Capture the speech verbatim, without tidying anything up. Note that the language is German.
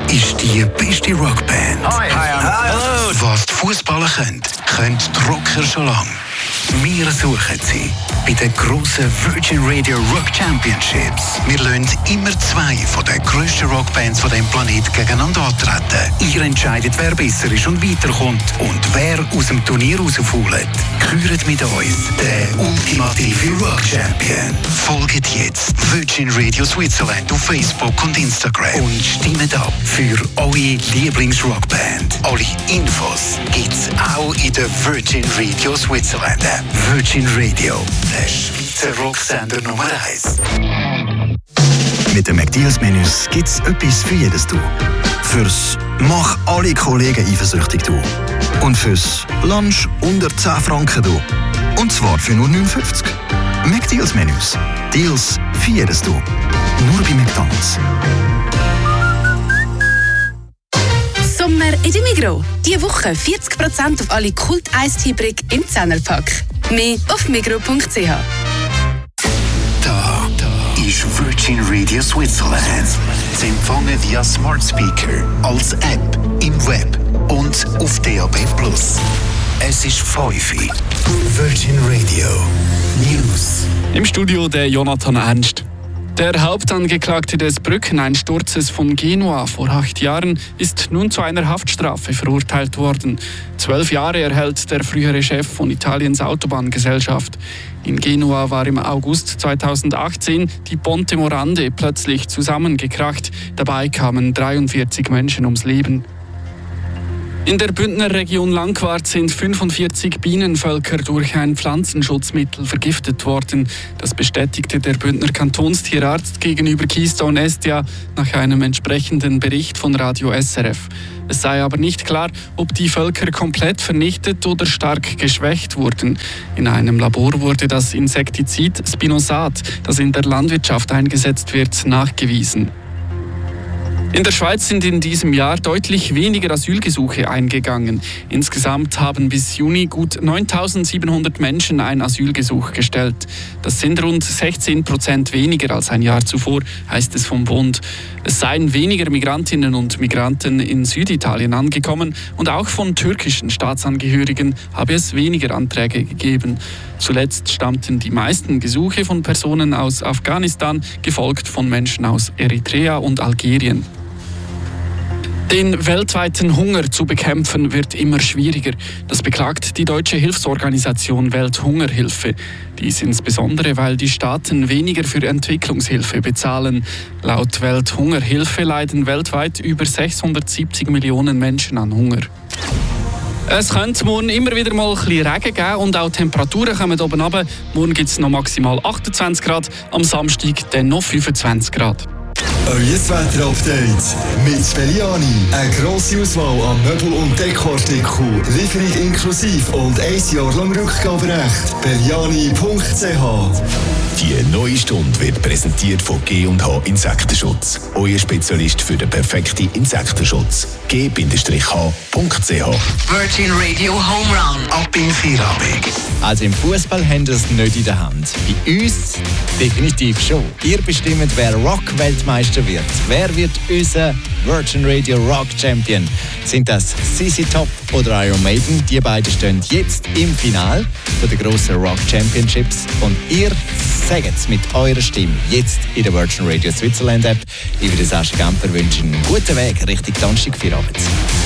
ist die beste Rockband. Hi, hi, Hallo. Was die Fußballer können, können die Rocker schon lange. Wir suchen sie bei den grossen Virgin Radio Rock Championships. Wir lassen immer zwei von den grössten Rockbands von diesem Planeten gegeneinander antreten. Ihr entscheidet, wer besser ist und weiterkommt und wer aus dem Turnier rausfällt. Küret mit uns den ultimative Rock Champion. Folgt jetzt Virgin Radio Switzerland auf Facebook und Instagram und stimmt ab für eure Lieblingsrockband. Alle Infos gibt's auch in der Virgin Radio Switzerland App. Virgin Radio, der Schweizer Rocksender Nummer eins. Mit den McDeals-Menüs gibt's etwas für jedes Du. Fürs «Mach alle Kollegen eifersüchtig» Du. Und fürs «Lunch unter zehn Franken» Du. Und zwar für nur neun fünfzig. McDeals-Menüs. Deals für jedes Du. Nur bei McDonald's. Sommer in der Migros. Diese Woche vierzig Prozent auf alle Kult-Eistee-Brick im Zehnerpack. Mehr auf migros punkt c h. Da, da ist Virgin Radio Switzerland. Zu empfangen via Smart Speaker, als App, im Web und auf D A B plus. Es ist fünf Uhr. Virgin Radio News. Im Studio der Jonathan Ernst. Der Hauptangeklagte des Brückeneinsturzes von Genua vor acht Jahren ist nun zu einer Haftstrafe verurteilt worden. Zwölf Jahre erhält der frühere Chef von Italiens Autobahngesellschaft. In Genua war im August zweitausendachtzehn die Ponte Morandi plötzlich zusammengekracht. Dabei kamen dreiundvierzig Menschen ums Leben. In der Bündner Region Langquart sind fünfundvierzig Bienenvölker durch ein Pflanzenschutzmittel vergiftet worden. Das bestätigte der Bündner Kantonstierarzt gegenüber Keystone Estia nach einem entsprechenden Bericht von Radio S R F. Es sei aber nicht klar, ob die Völker komplett vernichtet oder stark geschwächt wurden. In einem Labor wurde das Insektizid Spinosat, das in der Landwirtschaft eingesetzt wird, nachgewiesen. In der Schweiz sind in diesem Jahr deutlich weniger Asylgesuche eingegangen. Insgesamt haben bis Juni gut neuntausendsiebenhundert Menschen ein Asylgesuch gestellt. Das sind rund sechzehn Prozent weniger als ein Jahr zuvor, heißt es vom Bund. Es seien weniger Migrantinnen und Migranten in Süditalien angekommen und auch von türkischen Staatsangehörigen habe es weniger Anträge gegeben. Zuletzt stammten die meisten Gesuche von Personen aus Afghanistan, gefolgt von Menschen aus Eritrea und Algerien. Den weltweiten Hunger zu bekämpfen wird immer schwieriger. Das beklagt die deutsche Hilfsorganisation Welthungerhilfe. Dies insbesondere, weil die Staaten weniger für Entwicklungshilfe bezahlen. Laut Welthungerhilfe leiden weltweit über sechshundertsiebzig Millionen Menschen an Hunger. Es könnte morgen immer wieder mal ein bisschen Regen geben und auch die Temperaturen kommen oben runter. Morgen gibt es noch maximal achtundzwanzig Grad, am Samstag dann noch fünfundzwanzig Grad. Euer Wetter-Update mit Belliani. Eine grosse Auswahl an Möbel- und Dekoartikeln, Lieferung inklusive und ein Jahr lang Rückgaberecht. Belliani punkt c h. Die neue Stunde wird präsentiert von G und H Insektenschutz. Euer Spezialist für den perfekten Insektenschutz. G H punkt c h. Virgin Radio Home Run. Ab in Feierabend. Also im Fußball haben wir es nicht in der Hand. Bei uns definitiv schon. Ihr bestimmt, wer Rock-Weltmeister wird. Wer wird unser Virgin Radio Rock Champion? Sind das C C Top oder Iron Maiden? Die beiden stehen jetzt im Finale der grossen Rock Championships. Und ihr sagt es mit eurer Stimme jetzt in der Virgin Radio Switzerland App. Ich würde Sascha Gamper wünschen einen guten Weg Richtung Donnerstag Feierabend.